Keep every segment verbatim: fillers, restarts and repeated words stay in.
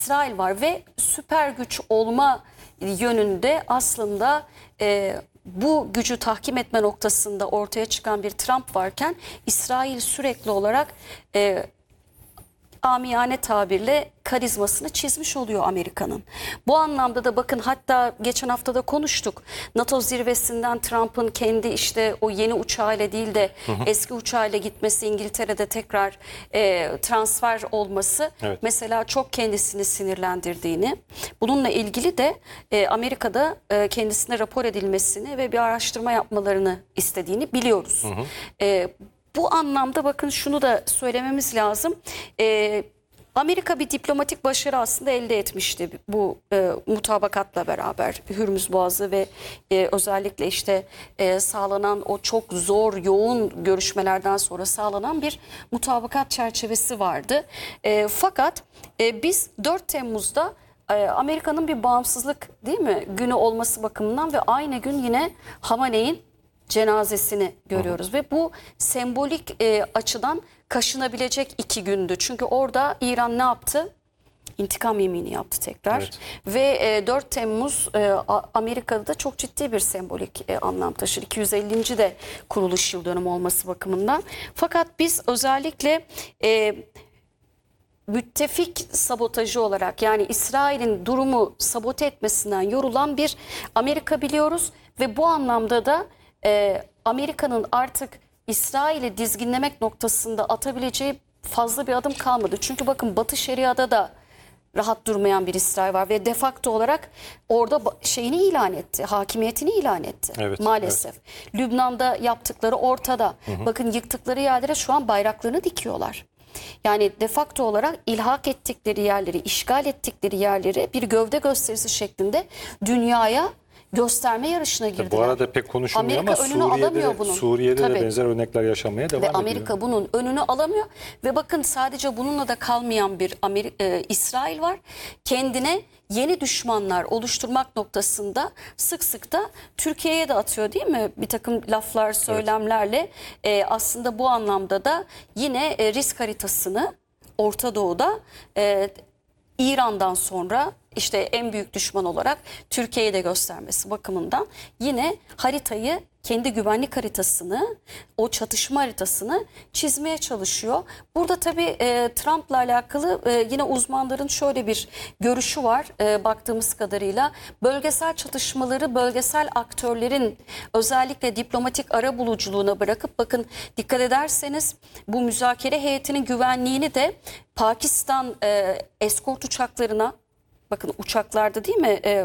İsrail var ve süper güç olma yönünde aslında e, bu gücü tahkim etme noktasında ortaya çıkan bir Trump varken İsrail sürekli olarak e, amiyane tabirle karizmasını çizmiş oluyor Amerika'nın. Bu anlamda da bakın, hatta geçen hafta da konuştuk. NATO zirvesinden Trump'ın kendi işte o yeni uçağıyla değil de hı hı. eski uçağıyla gitmesi, İngiltere'de tekrar e, transfer olması evet. mesela çok kendisini sinirlendirdiğini, bununla ilgili de e, Amerika'da e, kendisine rapor edilmesini ve bir araştırma yapmalarını istediğini biliyoruz. Hı hı. E, Bu anlamda bakın şunu da söylememiz lazım. Ee, Amerika bir diplomatik başarı aslında elde etmişti bu e, mutabakatla beraber. Hürmüz Boğazı ve e, özellikle işte e, sağlanan o çok zor, yoğun görüşmelerden sonra sağlanan bir mutabakat çerçevesi vardı. E, fakat e, biz dört Temmuz'da e, Amerika'nın bir bağımsızlık değil mi günü olması bakımından ve aynı gün yine Hamaney'in cenazesini görüyoruz. Hı hı. Ve bu sembolik e, açıdan kaşınabilecek iki gündü. Çünkü orada İran ne yaptı? İntikam yemini yaptı tekrar. Evet. Ve e, dört Temmuz e, Amerika'da da çok ciddi bir sembolik e, anlam taşır. iki yüz ellinci de kuruluş yıl dönümü olması bakımından. Fakat biz özellikle E, müttefik sabotajı olarak, yani İsrail'in durumu sabote etmesinden yorulan bir Amerika biliyoruz. Ve bu anlamda da Ee, Amerika'nın artık İsrail'i dizginlemek noktasında atabileceği fazla bir adım kalmadı. Çünkü bakın Batı Şeria'da da rahat durmayan bir İsrail var ve de facto olarak orada şeyini ilan etti, hakimiyetini ilan etti evet, maalesef. Evet. Lübnan'da yaptıkları ortada. Hı hı. Bakın yıktıkları yerlere şu an bayraklarını dikiyorlar. Yani de facto olarak ilhak ettikleri yerleri, işgal ettikleri yerleri bir gövde gösterisi şeklinde dünyaya gösterme yarışına girdiler. Bu arada pek konuşulmuyor Amerika ama önünü Suriye'de, alamıyor bunun. Suriye'de Tabii. de benzer örnekler yaşanmaya devam ve ediyor. Amerika bunun önünü alamıyor ve bakın sadece bununla da kalmayan bir Amerika, e, İsrail var. Kendine yeni düşmanlar oluşturmak noktasında sık sık da Türkiye'ye de atıyor değil mi? Bir takım laflar, söylemlerle evet. e, aslında bu anlamda da yine e, risk haritasını Orta Doğu'da e, İran'dan sonra işte en büyük düşman olarak Türkiye'yi de göstermesi bakımından yine haritayı, kendi güvenlik haritasını, o çatışma haritasını çizmeye çalışıyor. Burada tabii e, Trump'la alakalı e, yine uzmanların şöyle bir görüşü var e, baktığımız kadarıyla. Bölgesel çatışmaları bölgesel aktörlerin özellikle diplomatik arabuluculuğuna bırakıp, bakın dikkat ederseniz bu müzakere heyetinin güvenliğini de Pakistan e, eskort uçaklarına, bakın uçaklarda değil mi e,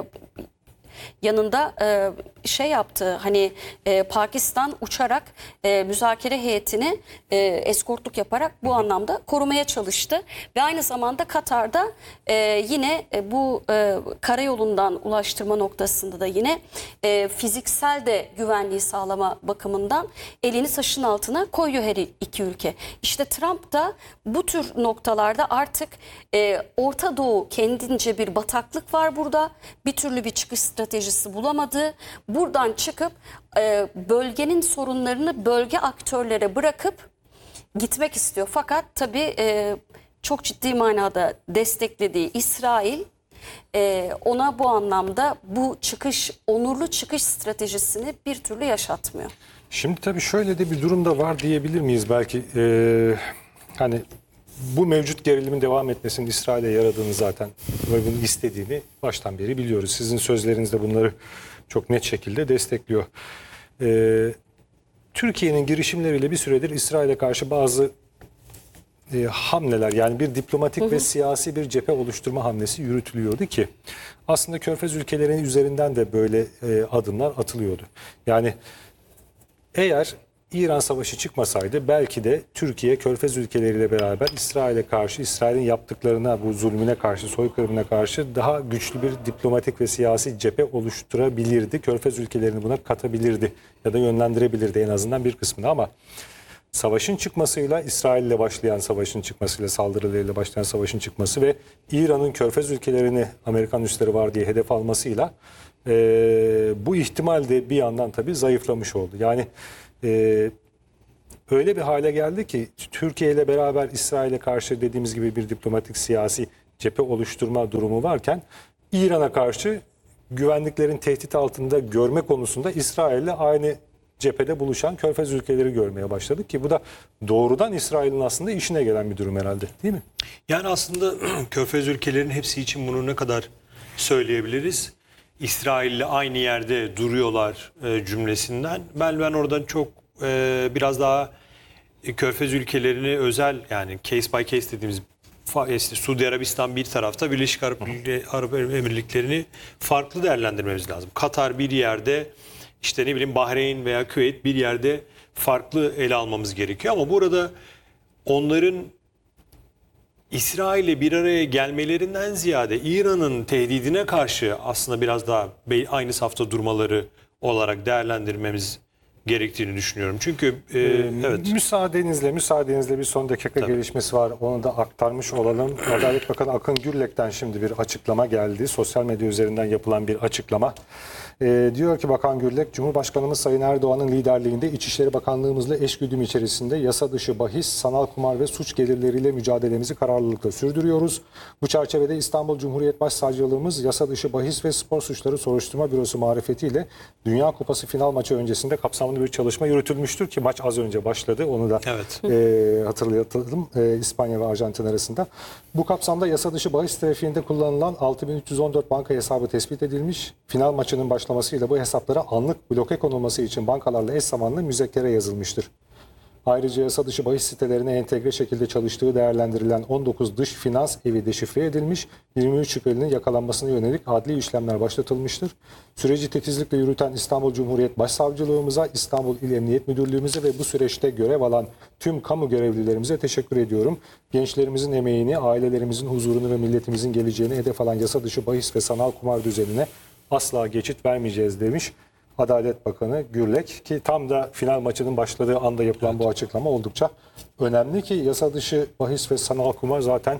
yanında e, şey yaptı, hani e, Pakistan uçarak e, müzakere heyetini e, eskortluk yaparak bu anlamda korumaya çalıştı. Ve aynı zamanda Katar'da e, yine e, bu e, karayolundan ulaştırma noktasında da yine e, fiziksel de güvenliği sağlama bakımından elini taşın altına koyuyor her iki ülke. İşte Trump da bu tür noktalarda artık e, Orta Doğu kendince bir bataklık var burada. Bir türlü bir çıkış stratejisi bulamadı. Buradan çıkıp e, bölgenin sorunlarını bölge aktörlere bırakıp gitmek istiyor. Fakat tabii e, çok ciddi manada desteklediği İsrail e, ona bu anlamda bu çıkış, onurlu çıkış stratejisini bir türlü yaşatmıyor. Şimdi tabii şöyle de bir durum da var diyebilir miyiz belki? E, hani bu mevcut gerilimin devam etmesinin İsrail'e yaradığını zaten ve bunu istediğini baştan beri biliyoruz. Sizin sözlerinizde bunları çok net şekilde destekliyor. Ee, Türkiye'nin girişimleriyle bir süredir İsrail'e karşı bazı e, hamleler, yani bir diplomatik hı hı. ve siyasi bir cephe oluşturma hamlesi yürütülüyordu ki aslında Körfez ülkelerinin üzerinden de böyle e, adımlar atılıyordu. Yani eğer İran savaşı çıkmasaydı belki de Türkiye Körfez ülkeleriyle beraber İsrail'e karşı, İsrail'in yaptıklarına, bu zulmüne karşı, soykırımına karşı daha güçlü bir diplomatik ve siyasi cephe oluşturabilirdi. Körfez ülkelerini buna katabilirdi ya da yönlendirebilirdi en azından bir kısmını. Ama savaşın çıkmasıyla, İsrail'le başlayan savaşın çıkmasıyla, saldırılarıyla başlayan savaşın çıkması ve İran'ın Körfez ülkelerini Amerikan üsleri var diye hedef almasıyla e, bu ihtimal de bir yandan tabii zayıflamış oldu. Yani Ee, öyle bir hale geldi ki Türkiye ile beraber İsrail'e karşı dediğimiz gibi bir diplomatik siyasi cephe oluşturma durumu varken İran'a karşı güvenliklerin tehdit altında görme konusunda İsrail'le aynı cephede buluşan Körfez ülkeleri görmeye başladık ki bu da doğrudan İsrail'in aslında işine gelen bir durum herhalde, değil mi? Yani aslında Körfez ülkelerinin hepsi için bunu ne kadar söyleyebiliriz? İsrail'le aynı yerde duruyorlar e, cümlesinden. Ben ben oradan çok e, biraz daha e, Körfez ülkelerini özel, yani case by case dediğimiz fa- işte Suudi Arabistan bir tarafta, Birleşik Arap, Arap Emirlikleri'ni farklı değerlendirmemiz lazım. Katar bir yerde, işte ne bileyim Bahreyn veya Küveyt bir yerde farklı ele almamız gerekiyor. Ama burada onların İsrail'le bir araya gelmelerinden ziyade İran'ın tehdidine karşı aslında biraz daha aynı safta durmaları olarak değerlendirmemiz gerektiğini düşünüyorum. Çünkü e, evet. Müsaadenizle, müsaadenizle bir son dakika Tabii. gelişmesi var. Onu da aktarmış olalım. Adalet Bakanı Akın Gürlek'ten şimdi bir açıklama geldi. Sosyal medya üzerinden yapılan bir açıklama. Ee, diyor ki Bakan Gürlek, Cumhurbaşkanımız Sayın Erdoğan'ın liderliğinde İçişleri Bakanlığımızla eşgüdüm içerisinde yasa dışı bahis, sanal kumar ve suç gelirleriyle mücadelemizi kararlılıkla sürdürüyoruz. Bu çerçevede İstanbul Cumhuriyet Başsavcılığımız yasa dışı bahis ve spor suçları soruşturma bürosu marifetiyle Dünya Kupası final maçı öncesinde kapsamlı bir çalışma yürütülmüştür ki maç az önce başladı. Onu da Evet. e, hatırlatalım e, İspanya ve Arjantin arasında. Bu kapsamda yasa dışı bahis trafiğinde kullanılan altı bin üç yüz on dört banka hesabı tespit edilmiş. Final maçının başlamasıyla bu hesaplara anlık bloke konulması için bankalarla eş zamanlı müzekkere yazılmıştır. Ayrıca yasa dışı bahis sitelerine entegre şekilde çalıştığı değerlendirilen on dokuz dış finans evi deşifre edilmiş, yirmi üç şüphelinin yakalanmasına yönelik adli işlemler başlatılmıştır. Süreci titizlikle yürüten İstanbul Cumhuriyet Başsavcılığımıza, İstanbul İl Emniyet Müdürlüğümüze ve bu süreçte görev alan tüm kamu görevlilerimize teşekkür ediyorum. Gençlerimizin emeğini, ailelerimizin huzurunu ve milletimizin geleceğini hedef alan yasa dışı bahis ve sanal kumar düzenine asla geçit vermeyeceğiz demiş Adalet Bakanı Gürlek ki tam da final maçının başladığı anda yapılan evet. bu açıklama oldukça önemli ki yasa dışı bahis ve sanal kumar zaten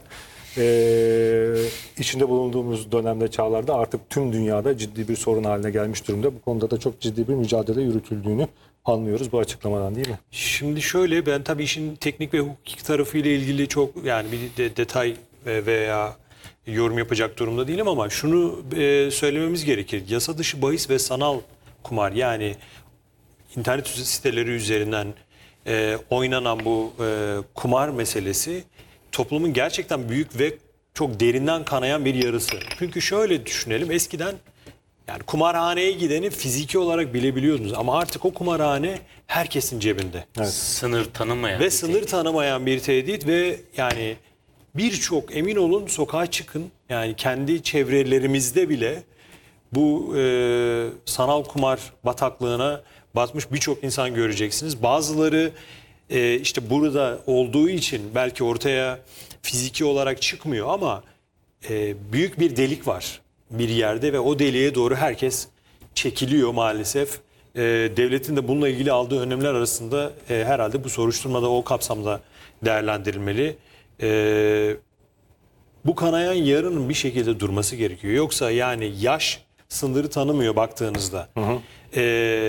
e, içinde bulunduğumuz dönemde, çağlarda artık tüm dünyada ciddi bir sorun haline gelmiş durumda. Bu konuda da çok ciddi bir mücadele yürütüldüğünü anlıyoruz bu açıklamadan, değil mi? Şimdi şöyle, ben tabii işin teknik ve hukuki tarafıyla ilgili çok yani bir de, detay veya yorum yapacak durumda değilim ama şunu e, söylememiz gerekir. Yasa dışı bahis ve sanal kumar, yani internet siteleri üzerinden e, oynanan bu e, kumar meselesi toplumun gerçekten büyük ve çok derinden kanayan bir yarası. Çünkü şöyle düşünelim, eskiden yani kumarhaneye gideni fiziki olarak bilebiliyordunuz ama artık o kumarhane herkesin cebinde. Evet. Sınır tanımayan ve sınır tehdit. tanımayan bir tehdit ve yani birçok, emin olun, sokağa çıkın, yani kendi çevrelerimizde bile bu e, sanal kumar bataklığına batmış birçok insan göreceksiniz. Bazıları e, işte burada olduğu için belki ortaya fiziki olarak çıkmıyor ama e, büyük bir delik var bir yerde ve o deliğe doğru herkes çekiliyor maalesef. E, devletin de bununla ilgili aldığı önlemler arasında e, herhalde bu soruşturmada o kapsamda değerlendirilmeli. E, bu kanayan yaranın bir şekilde durması gerekiyor. Yoksa yani yaş sınırı tanımıyor baktığınızda. Hı hı. E,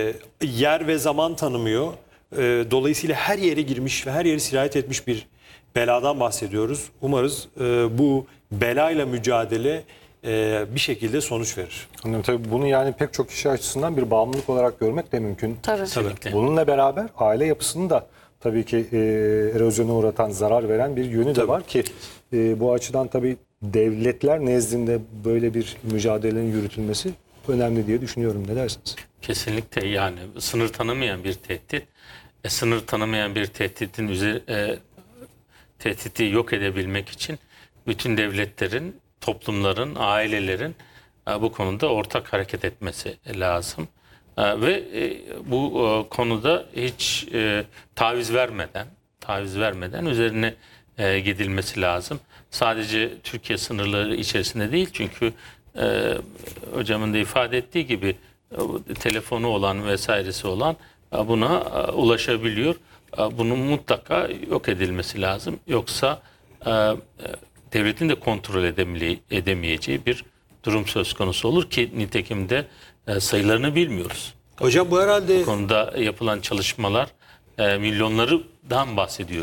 yer ve zaman tanımıyor. E, dolayısıyla her yere girmiş ve her yere sirayet etmiş bir beladan bahsediyoruz. Umarız e, bu belayla mücadele e, bir şekilde sonuç verir. Anladım. Tabii bunu yani pek çok kişi açısından bir bağımlılık olarak görmek de mümkün. Tabii. Tabii. Bununla beraber aile yapısını da tabii ki e, erozyona uğratan, zarar veren bir yönü Tabii. de var ki e, bu açıdan tabii devletler nezdinde böyle bir mücadelenin yürütülmesi önemli diye düşünüyorum. Ne dersiniz? Kesinlikle, yani sınır tanımayan bir tehdit. E, sınır tanımayan bir tehditin üzeri, e, tehdidi yok edebilmek için bütün devletlerin, toplumların, ailelerin e, bu konuda ortak hareket etmesi lazım. E, ve e, bu e, konuda hiç e, taviz vermeden, taviz vermeden üzerine e, gidilmesi lazım. Sadece Türkiye sınırları içerisinde değil, çünkü e, hocamın da ifade ettiği gibi e, telefonu olan vesairesi olan e, buna e, ulaşabiliyor. E, bunun mutlaka yok edilmesi lazım. Yoksa e, e, devletin de kontrol edemeye, edemeyeceği bir durum söz konusu olur ki nitekim de e, sayılarını bilmiyoruz. Hocam bu herhalde... Bu konuda yapılan çalışmalar e, milyonlardan bahsediyor.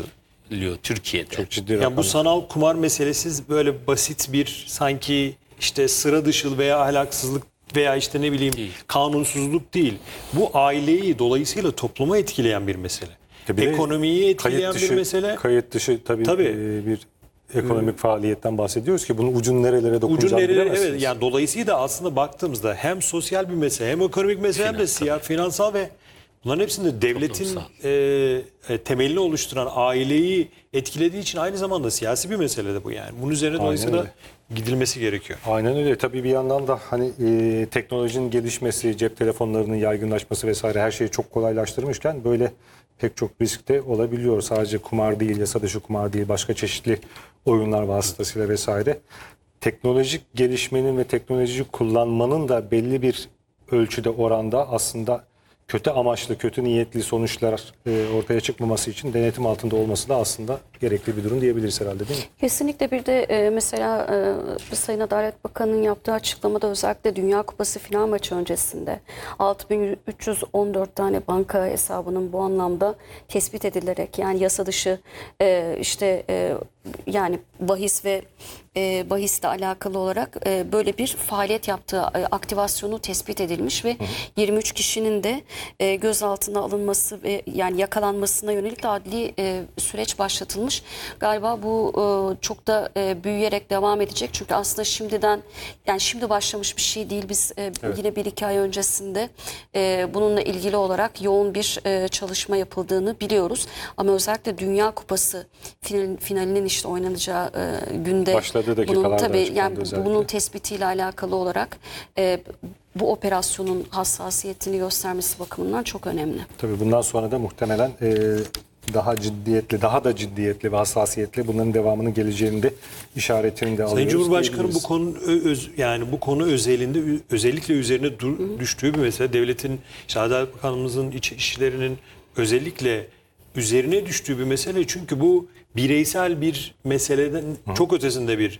ediliyor Türkiye'de. Çok ciddi Yani rakamlar. bu sanal kumar meselesi böyle basit bir sanki işte sıra dışı veya ahlaksızlık veya işte ne bileyim Değil. kanunsuzluk değil. Bu aileyi dolayısıyla topluma etkileyen bir mesele. Tabii de Ekonomiyi etkileyen kayıt dışı, bir mesele. Kayıt dışı tabii, Tabii. e, bir ekonomik faaliyetten bahsediyoruz ki bunun ucun nerelere Ucun dokunacağını nereye, bilemezsiniz. evet, yani dolayısıyla aslında baktığımızda hem sosyal bir mesele hem ekonomik mesele hem de Finansal. siyah, finansal ve bunların hepsinde devletin Toplumsal. e, e, temelini oluşturan aileyi etkilediği için aynı zamanda siyasi bir mesele de bu yani. Bunun üzerine dolayısıyla öyle. gidilmesi gerekiyor. Aynen öyle. Tabii bir yandan da hani e, teknolojinin gelişmesi, cep telefonlarının yaygınlaşması vesaire her şeyi çok kolaylaştırmışken böyle pek çok risk de olabiliyor. Sadece kumar değil, yasa dışı kumar değil, başka çeşitli oyunlar vasıtasıyla vesaire. Teknolojik gelişmenin ve teknolojiyi kullanmanın da belli bir ölçüde, oranda aslında kötü amaçlı, kötü niyetli sonuçlar e, ortaya çıkmaması için denetim altında olması da aslında gerekli bir durum diyebiliriz herhalde, değil mi? Kesinlikle. Bir de e, mesela e, Sayın Adalet Bakanı'nın yaptığı açıklamada özellikle Dünya Kupası final maçı öncesinde altı bin üç yüz on dört tane banka hesabının bu anlamda tespit edilerek, yani yasa dışı e, işte e, yani bahis ve e, bahisle alakalı olarak e, böyle bir faaliyet yaptığı, e, aktivasyonu tespit edilmiş ve yirmi üç kişinin de e, gözaltına alınması ve yani yakalanmasına yönelik de adli e, süreç başlatılmış. Galiba bu e, çok da e, büyüyerek devam edecek. Çünkü aslında şimdiden, yani şimdi başlamış bir şey değil. Biz e, yine bir iki ay öncesinde e, bununla ilgili olarak yoğun bir e, çalışma yapıldığını biliyoruz. Ama özellikle Dünya Kupası final, finalinin işte oynanacağı e, günde Başladığı dakikalarda bunun tabii açıklandı yani özellikle. bunun tespitiyle alakalı olarak e, bu operasyonun hassasiyetini göstermesi bakımından çok önemli. Tabii bundan sonra da muhtemelen e, daha ciddiyetli, daha da ciddiyetli ve hassasiyetli bunların devamının geleceğini de işaretini de alıyoruz. Sayın Cumhurbaşkanı bu diyebiliriz. konu ö- öz, yani bu konu özelinde ü- özellikle üzerine dur- düştüğü bir mesele. Devletin, işte Adalet Bakanlığımızın iç işlerinin özellikle üzerine düştüğü bir mesele. Çünkü bu bireysel bir meseleden çok ötesinde bir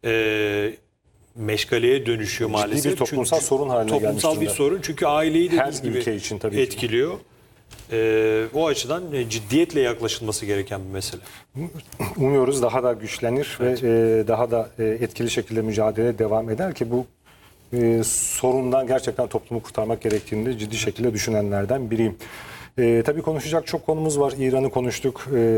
e, meşgaleye dönüşüyor maalesef. bir toplumsal Çünkü sorun haline gelmiş Toplumsal bir durumda. sorun. Çünkü aileyi Her dediğiniz gibi ülke için tabii ki. etkiliyor. E, o açıdan e, ciddiyetle yaklaşılması gereken bir mesele. Umuyoruz daha da güçlenir ve e, daha da e, etkili şekilde mücadele devam eder ki bu e, sorundan gerçekten toplumu kurtarmak gerektiğini de ciddi şekilde düşünenlerden biriyim. E, tabii konuşacak çok konumuz var. İran'ı konuştuk. E,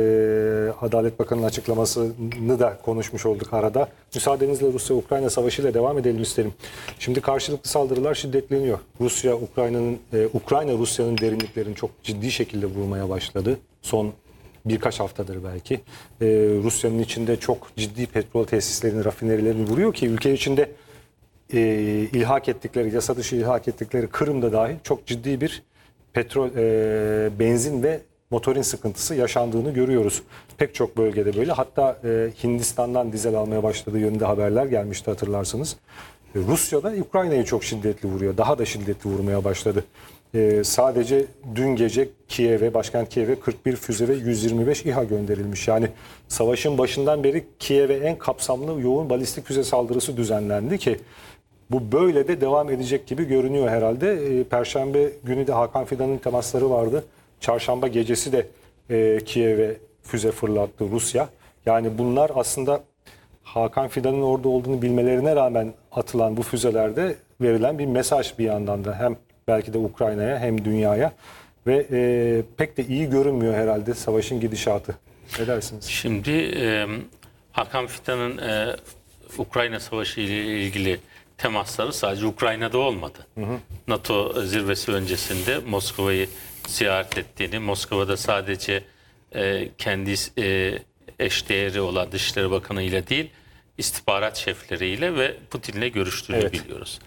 Adalet Bakanı'nın açıklamasını da konuşmuş olduk arada. Müsaadenizle Rusya-Ukrayna savaşıyla devam edelim isterim. Şimdi karşılıklı saldırılar şiddetleniyor. Rusya, Ukrayna'nın, e, Ukrayna Rusya'nın derinliklerini çok ciddi şekilde vurmaya başladı. Son birkaç haftadır belki. Ee, Rusya'nın içinde çok ciddi petrol tesislerini, rafinerilerini vuruyor ki ülke içinde e, ilhak ettikleri, yasa dışı ilhak ettikleri Kırım'da dahil çok ciddi bir petrol, e, benzin ve motorin sıkıntısı yaşandığını görüyoruz. Pek çok bölgede böyle. Hatta e, Hindistan'dan dizel almaya başladığı yönünde haberler gelmişti hatırlarsınız. E, Rusya da Ukrayna'yı çok şiddetli vuruyor. Daha da şiddetli vurmaya başladı. Ee, sadece dün gece Kiev'e, başkent Kiev'e kırk bir füze ve yüz yirmi beş İHA gönderilmiş. Yani savaşın başından beri Kiev'e en kapsamlı yoğun balistik füze saldırısı düzenlendi ki bu böyle de devam edecek gibi görünüyor herhalde. Ee, Perşembe günü de Hakan Fidan'ın temasları vardı. Çarşamba gecesi de e, Kiev'e füze fırlattı Rusya. Yani bunlar aslında Hakan Fidan'ın orada olduğunu bilmelerine rağmen atılan bu füzelerde verilen bir mesaj bir yandan da hem belki de Ukrayna'ya hem dünyaya ve e, pek de iyi görünmüyor herhalde savaşın gidişatı. Ne dersiniz? Şimdi e, Hakan Fidan'ın e, Ukrayna Savaşı ile ilgili temasları sadece Ukrayna'da olmadı. Hı hı. NATO zirvesi öncesinde Moskova'yı ziyaret ettiğini, Moskova'da sadece e, kendi e, eşdeğeri olan Dışişleri Bakanı ile değil, istihbarat şefleriyle ve Putin'le görüştüğünü Evet. biliyoruz.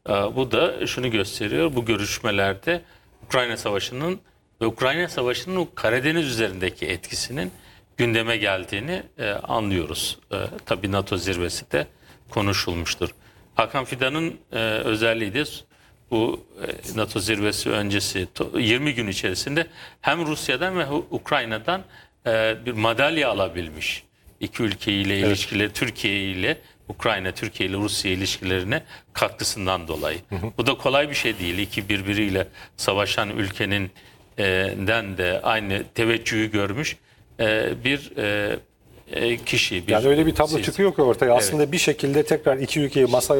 Bu da şunu gösteriyor. Bu görüşmelerde Ukrayna Savaşı'nın ve Ukrayna Savaşı'nın Karadeniz üzerindeki etkisinin gündeme geldiğini e, anlıyoruz. E, tabii NATO zirvesi de konuşulmuştur. Hakan Fidan'ın e, özelliği de bu e, NATO zirvesi öncesi yirmi gün içerisinde hem Rusya'dan ve Ukrayna'dan e, bir madalya alabilmiş. İki ülkeyle Evet. ilişkileri, Türkiye ile Ukrayna, Türkiye ile Rusya ilişkilerine katkısından dolayı. Hı hı. Bu da kolay bir şey değil. İki birbiriyle savaşan ülkenin e, den de aynı teveccühü görmüş e, bir e, e, kişi. Bir Yani öyle bir tablo siz- çıkıyor ki ortaya. Aslında bir şekilde tekrar iki ülkeyi masaya